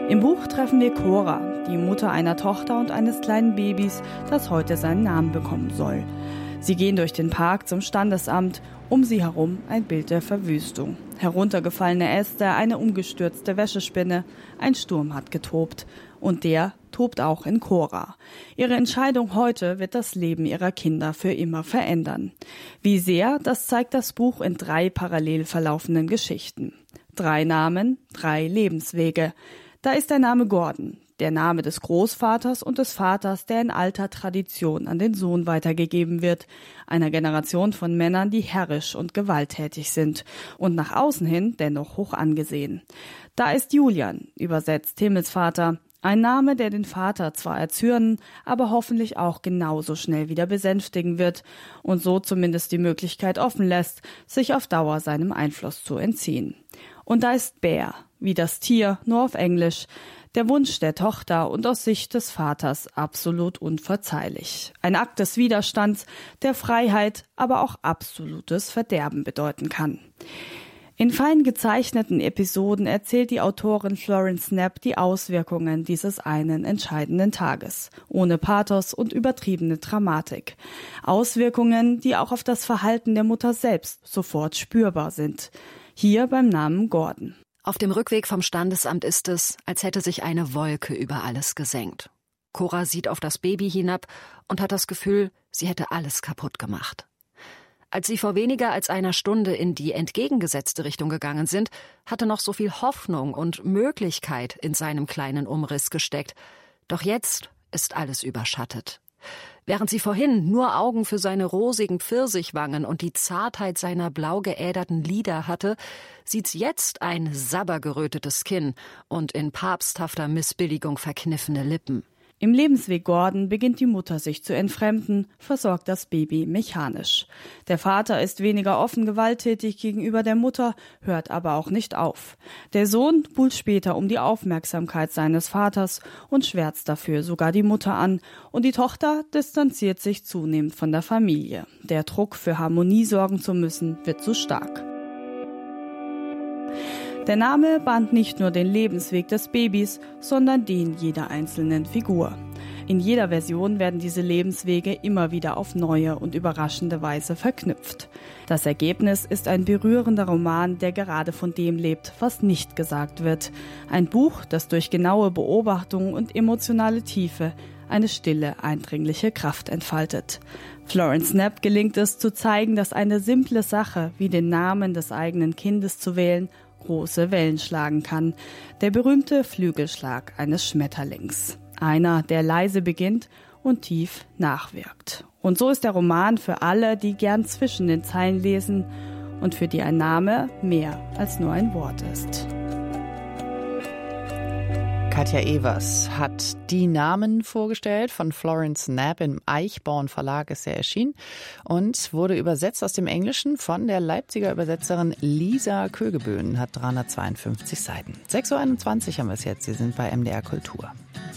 Im Buch treffen wir Cora, die Mutter einer Tochter und eines kleinen Babys, das heute seinen Namen bekommen soll. Sie gehen durch den Park zum Standesamt, um sie herum ein Bild der Verwüstung. Heruntergefallene Äste, eine umgestürzte Wäschespinne, ein Sturm hat getobt. Und der tobt auch in Cora. Ihre Entscheidung heute wird das Leben ihrer Kinder für immer verändern. Wie sehr, das zeigt das Buch in 3 parallel verlaufenden Geschichten. 3 Namen, 3 Lebenswege. Da ist der Name Gordon, der Name des Großvaters und des Vaters, der in alter Tradition an den Sohn weitergegeben wird, einer Generation von Männern, die herrisch und gewalttätig sind und nach außen hin dennoch hoch angesehen. Da ist Julian, übersetzt Himmelsvater, ein Name, der den Vater zwar erzürnen, aber hoffentlich auch genauso schnell wieder besänftigen wird und so zumindest die Möglichkeit offen lässt, sich auf Dauer seinem Einfluss zu entziehen. Und da ist Bear, wie das Tier, nur auf Englisch, der Wunsch der Tochter und aus Sicht des Vaters absolut unverzeihlich. Ein Akt des Widerstands, der Freiheit, aber auch absolutes Verderben bedeuten kann. In fein gezeichneten Episoden erzählt die Autorin Florence Knapp die Auswirkungen dieses einen entscheidenden Tages, ohne Pathos und übertriebene Dramatik. Auswirkungen, die auch auf das Verhalten der Mutter selbst sofort spürbar sind. Hier beim Namen Gordon. Auf dem Rückweg vom Standesamt ist es, als hätte sich eine Wolke über alles gesenkt. Cora sieht auf das Baby hinab und hat das Gefühl, sie hätte alles kaputt gemacht. Als sie vor weniger als einer Stunde in die entgegengesetzte Richtung gegangen sind, hatte noch so viel Hoffnung und Möglichkeit in seinem kleinen Umriss gesteckt. Doch jetzt ist alles überschattet. Während sie vorhin nur Augen für seine rosigen Pfirsichwangen und die Zartheit seiner blau geäderten Lider hatte, sieht sie jetzt ein sabbergerötetes Kinn und in papsthafter Missbilligung verkniffene Lippen. Im Lebensweg Gordon beginnt die Mutter sich zu entfremden, versorgt das Baby mechanisch. Der Vater ist weniger offen gewalttätig gegenüber der Mutter, hört aber auch nicht auf. Der Sohn buhlt später um die Aufmerksamkeit seines Vaters und schwärzt dafür sogar die Mutter an. Und die Tochter distanziert sich zunehmend von der Familie. Der Druck, für Harmonie sorgen zu müssen, wird zu stark. Der Name bahnt nicht nur den Lebensweg des Babys, sondern den jeder einzelnen Figur. In jeder Version werden diese Lebenswege immer wieder auf neue und überraschende Weise verknüpft. Das Ergebnis ist ein berührender Roman, der gerade von dem lebt, was nicht gesagt wird. Ein Buch, das durch genaue Beobachtung und emotionale Tiefe eine stille, eindringliche Kraft entfaltet. Florence Knapp gelingt es, zu zeigen, dass eine simple Sache, wie den Namen des eigenen Kindes zu wählen, große Wellen schlagen kann. Der berühmte Flügelschlag eines Schmetterlings. Einer, der leise beginnt und tief nachwirkt. Und so ist der Roman für alle, die gern zwischen den Zeilen lesen und für die ein Name mehr als nur ein Wort ist. Katja Evers hat Die Namen vorgestellt von Florence Knapp. Im Eichborn Verlag ist er erschienen und wurde übersetzt aus dem Englischen von der Leipziger Übersetzerin Lisa Kögeböhn, hat 352 Seiten. 6.21 Uhr haben wir es jetzt. Sie sind bei MDR Kultur.